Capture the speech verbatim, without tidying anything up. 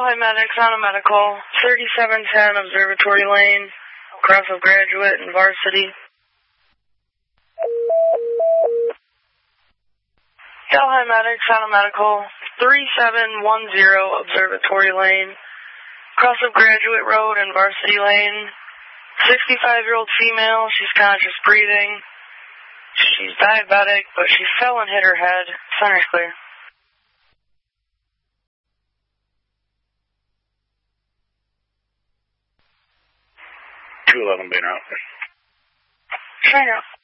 Delhi Medics on a medical. thirty-seven ten Observatory Lane, across of Graduate and Varsity. Delhi Medics on a medical. thirty-seven ten Observatory Lane, across of Graduate Road and Varsity Lane. sixty-five-year-old female, she's conscious breathing. She's diabetic, but she fell and hit her head. Center's clear. two eleven being out. China.